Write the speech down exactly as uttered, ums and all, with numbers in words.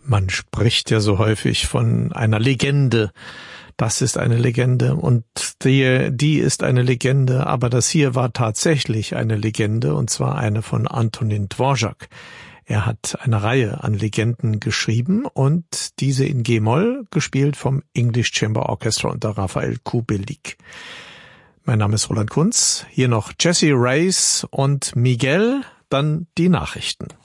Man spricht ja so häufig von einer Legende. Das ist eine Legende und die, die ist eine Legende, aber das hier war tatsächlich eine Legende, und zwar eine von Antonin Dvorak. Er hat eine Reihe an Legenden geschrieben und diese in G-Moll, gespielt vom English Chamber Orchestra unter Raphael Kubelik. Mein Name ist Roland Kunz, hier noch Jessie Reyes und Miguel, dann die Nachrichten.